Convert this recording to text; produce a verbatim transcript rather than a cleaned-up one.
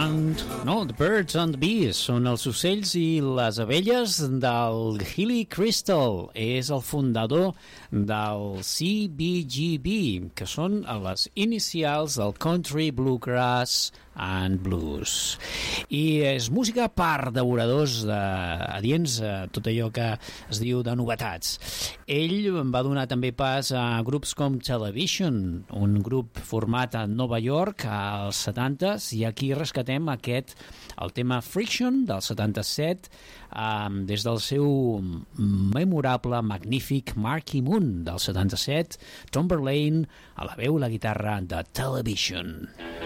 and... No, The Birds and the Bees són els ocells i les abelles del Hilly Crystal. És el fundador del C B G B, que són les inicials del Country Bluegrass and Blues. I és música per devoradors de, adients a tot allò que es diu de novetats. Ell va donar també pas a grups com Television, un grup format a Nova York als setantes, i aquí rescatem aquest, el tema Friction del setanta-set, um, des del seu memorable, magnífic Marquee Moon del setanta-set, Tom Verlaine a la veu i la guitarra de Television.